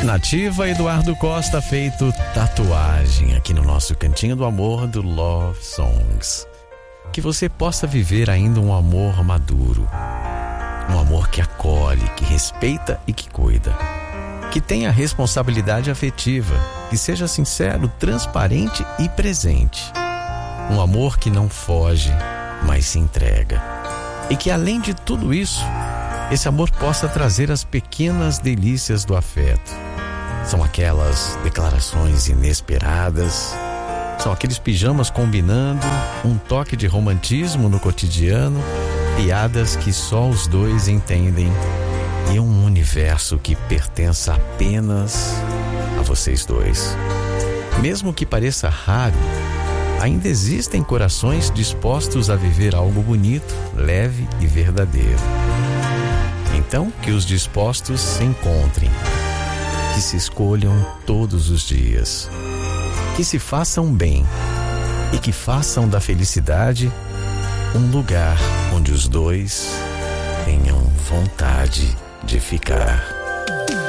Nativa Eduardo Costa, feito tatuagem aqui no nosso Cantinho do Amor do Love Songs. Que você possa viver ainda um amor maduro, um amor que acolhe, que respeita e que cuida, que tenha responsabilidade afetiva, que seja sincero, transparente e presente. Um amor que não foge, mas se entrega. E que além de tudo isso, esse amor possa trazer as pequenas delícias do afeto. São aquelas declarações inesperadas, são aqueles pijamas combinando, um toque de romantismo no cotidiano, piadas que só os dois entendem e um universo que pertence apenas a vocês dois. Mesmo que pareça raro, ainda existem corações dispostos a viver algo bonito, leve e verdadeiro. Então, que os dispostos se encontrem, que se escolham todos os dias, que se façam bem e que façam da felicidade um lugar onde os dois tenham vontade de ficar.